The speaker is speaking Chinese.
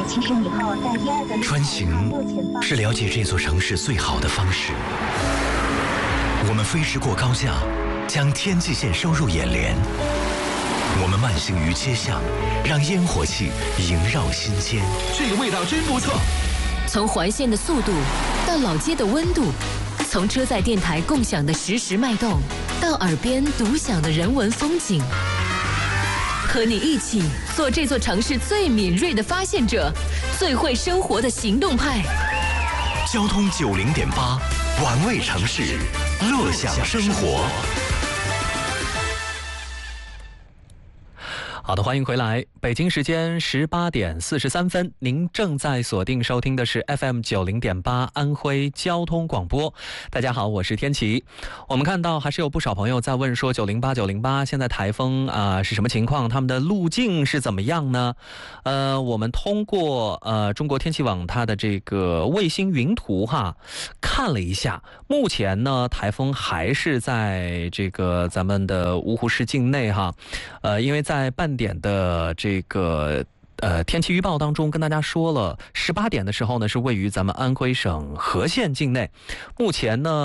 穿行是了解这座城市最好的方式。我们飞驰过高架，将天际线收入眼帘。我们慢行于街巷，让烟火气萦绕心间。 这个味道真不错。 从环线的速度到老街的温度，从车载电台共享的实时脉动，到耳边独享的人文风景。和你一起做这座城市最敏锐的发现者，最会生活的行动派。 交通90.8，玩味城市，乐享生活。 好的，欢迎回来。北京时间18点43分，您正在锁定收听的是 FM 90.8安徽交通广播。大家好，我是天琪。我们看到还是有不少朋友在问说908现在台风是什么情况？他们的路径是怎么样呢？我们通过中国天气网它的这个卫星云图看了一下，目前呢台风还是在这个咱们的芜湖市境内因为在半点的这个天气预报当中跟大家说了，18点的时候呢是位于咱们安徽省和县境内，目前呢